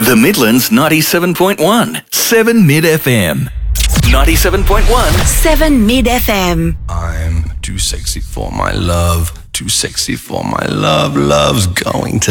The Midlands 97.1, 7 Mid FM. 97.1, 7 Mid FM. I'm too sexy for my love, too sexy for my love, love's going to